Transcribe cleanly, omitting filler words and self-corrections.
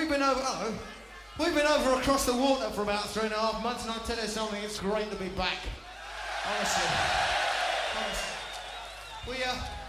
been over. Oh, we've been over across the water for about 3.5 months, and I tell you something, it's great to be back. Honestly. We